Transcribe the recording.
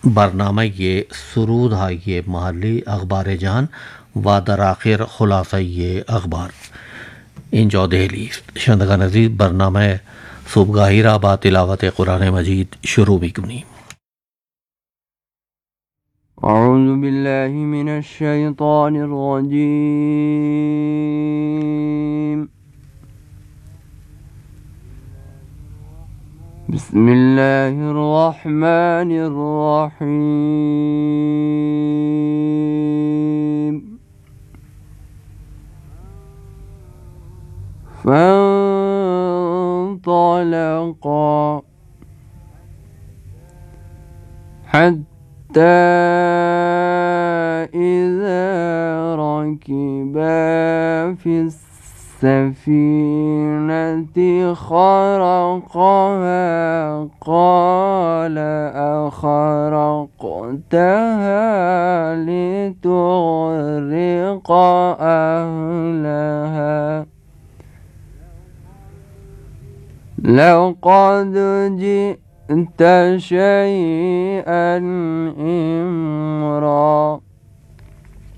बरनामा ये सुरूद हाइये महली अखबार जान व दराखिर खुलासा ये अखबार इंजो दहली शंदगा नजीर बरनामा सुबगाही राबा तिलावत कुरान मजीद शुरू भी कुनी। अऊज़ु बिल्लाहि मिनश शैतानिर रजीम। बिस्मिल्लाहिर रहमानिर रहीम। फंतलqa حتى إذا ركبا في السفينة خرقها قال أخرقتها لتغرق أهلها لقد جئت شيئا إمرا